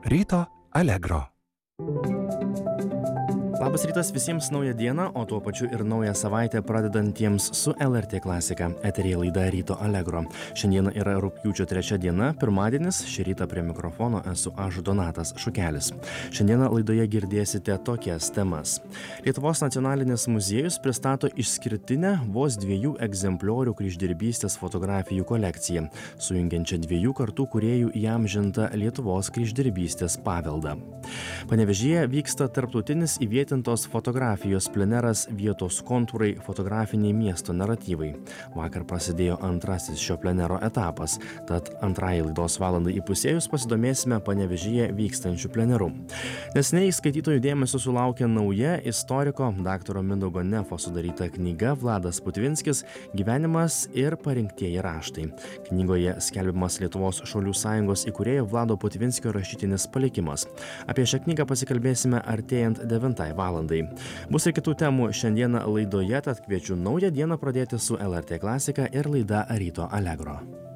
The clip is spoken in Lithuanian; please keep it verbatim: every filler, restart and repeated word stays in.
Ryto Allegro. Labas rytas visiems naują dieną, o tuo pačiu ir naują savaitę pradedantiems su L R T klasika. Eteryje laida Ryto Allegro. Šiandieną yra rugpjūčio trečia diena, pirmadienis, šį rytą prie mikrofono esu aš Donatas Šukelis. Šiandieną laidoje girdėsite tokias temas. Lietuvos nacionalinis muziejus pristato išskirtinę vos dviejų egzempliorių kryždirbystės fotografijų kolekciją, sujungiančią dviejų kartų kūrėjų įamžintą Lietuvos kryždirbystės paveldą. Panevėžyje vyksta tarptautinis įvietintos fotografijos pleneras Vietos kontūrai fotografiniai miesto naratyvai. Vakar prasidėjo antrasis šio plenero etapas, tad antrąjį laidos valandą įpusėjus pasidomėsime Panevėžyje vykstančių plenerų. Neseniai skaitytojų dėmesio sulaukė nauja istoriko daktaro Mindaugo Nefo sudaryta knyga Vladas Putvinskis Gyvenimas ir parinktieji raštai. Knygoje skelbiamas Lietuvos šaulių sąjungos įkūrėjo Vlado Putvinskio rašytinis palikimas. Apie šią knygą pasikalbėsime artėjant devintai valandai. Bus ir kitų temų šiandieną laidoje, tad kviečiu naują dieną pradėti su L R T klasika ir laida Ryto Allegro.